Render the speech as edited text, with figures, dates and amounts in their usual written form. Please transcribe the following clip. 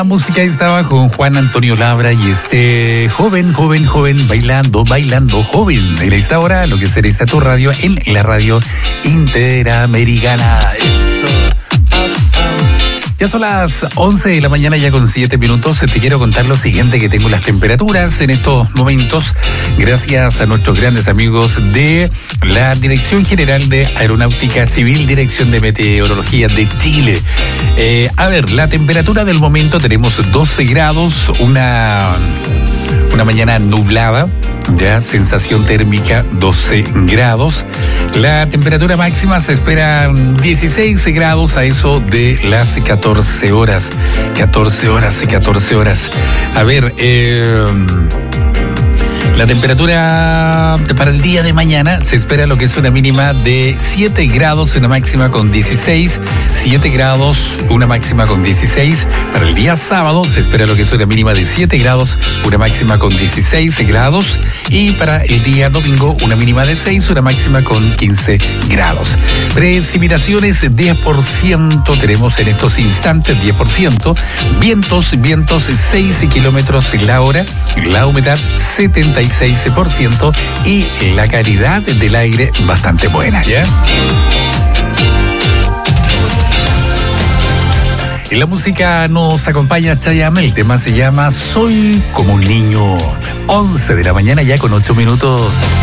La música estaba con Juan Antonio Labra y joven, bailando, joven. En esta hora, lo que será esta tu radio en la radio interamericana. Eso. Ya son las 11 de la mañana, ya con 7 minutos. Te quiero contar lo siguiente, que tengo las temperaturas en estos momentos, gracias a nuestros grandes amigos de la Dirección General de Aeronáutica Civil, Dirección de Meteorología de Chile. La temperatura del momento, tenemos 12 grados, una mañana nublada, ya sensación térmica 12 grados. La temperatura máxima se espera 16 grados a eso de las 14 horas. La temperatura para el día de mañana se espera lo que es una mínima de 7 grados, una máxima con 16, 7 grados, una máxima con 16. Para el día sábado se espera lo que es una mínima de 7 grados, una máxima con 16 grados. Y para el día domingo una mínima de 6, una máxima con 15 grados. Precipitaciones 10% tenemos en estos instantes, 10%. Vientos 6 kilómetros la hora. La humedad 76% y la calidad del aire bastante buena, ¿ya? En la música nos acompaña Chayanne, el tema se llama Soy como un niño. 11 de la mañana ya con 8 minutos.